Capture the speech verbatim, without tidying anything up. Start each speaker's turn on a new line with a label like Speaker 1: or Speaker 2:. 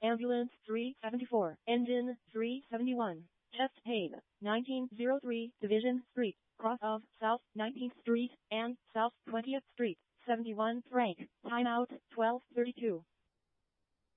Speaker 1: Ambulance three seventy-four, Engine three seventy-one, Chest Pain, nineteen oh three, Division Street, cross of South nineteenth Street and South twentieth Street, seventy-one Frank, timeout twelve thirty-two.